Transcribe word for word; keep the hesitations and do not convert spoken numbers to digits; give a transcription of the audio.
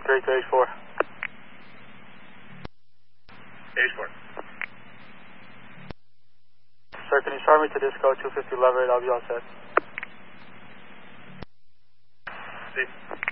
one three to H four. H four. Sir, can you start me to Disco two fifty lever eight? I'll be all set. See.